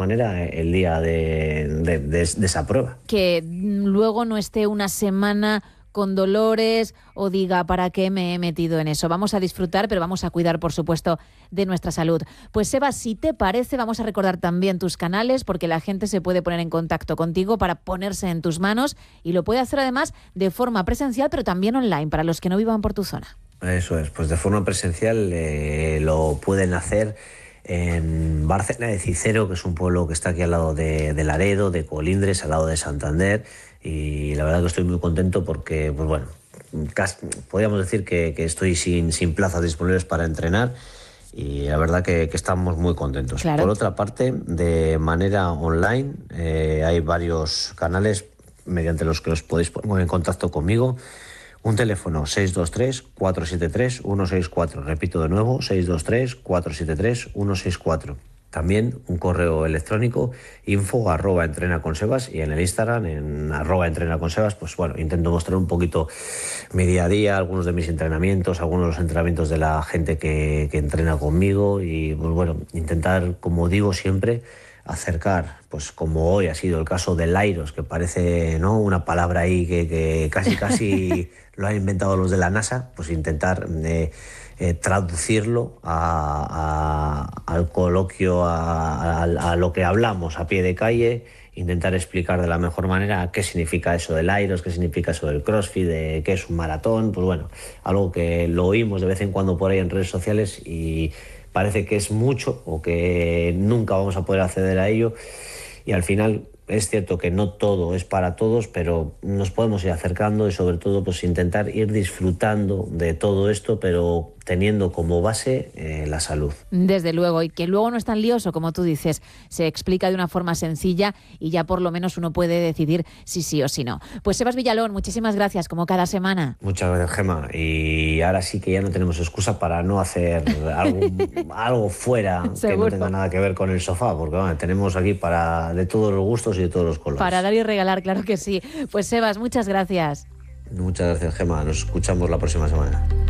manera el día de esa prueba. Que luego no esté una semana con dolores o diga, ¿para qué me he metido en eso? Vamos a disfrutar, pero vamos a cuidar, por supuesto, de nuestra salud. Pues Sebas, si te parece, vamos a recordar también tus canales, porque la gente se puede poner en contacto contigo para ponerse en tus manos y lo puede hacer además de forma presencial, pero también online, para los que no vivan por tu zona. Eso es, pues de forma presencial lo pueden hacer en Bárcena de Cicero, que es un pueblo que está aquí al lado de Laredo, de Colindres, al lado de Santander, y la verdad que estoy muy contento porque, pues bueno, podríamos decir que estoy sin plazas disponibles para entrenar, y la verdad que estamos muy contentos. Claro. Por otra parte, de manera online, hay varios canales mediante los que os podéis poner en contacto conmigo. Un teléfono 623-473-164. Repito de nuevo, 623-473-164. También un correo electrónico info@entrenaconsebas, y en el Instagram en @entrenaconsebas, pues bueno, intento mostrar un poquito mi día a día, algunos de mis entrenamientos, algunos de los entrenamientos de la gente que entrena conmigo, y pues bueno, intentar, como digo siempre, acercar, pues como hoy ha sido el caso del Lairos, que parece, ¿no?, una palabra ahí que casi lo han inventado los de la NASA, pues intentar traducirlo al coloquio, a lo que hablamos a pie de calle, intentar explicar de la mejor manera qué significa eso del Lairos, qué significa eso del CrossFit, de qué es un maratón, pues bueno, algo que lo oímos de vez en cuando por ahí en redes sociales y parece que es mucho o que nunca vamos a poder acceder a ello, y al final es cierto que no todo es para todos, pero nos podemos ir acercando y sobre todo pues intentar ir disfrutando de todo esto, pero teniendo como base la salud. Desde luego, y que luego no es tan lioso como tú dices, se explica de una forma sencilla y ya por lo menos uno puede decidir si sí o si no. Pues Sebas Villalón, muchísimas gracias, como cada semana. Muchas gracias, Gemma, y ahora sí que ya no tenemos excusa para no hacer algo fuera que no tenga nada que ver con el sofá, porque bueno, tenemos aquí para de todos los gustos y de todos los colores. Para dar y regalar, claro que sí. Pues Sebas, muchas gracias. Muchas gracias, Gemma, nos escuchamos la próxima semana.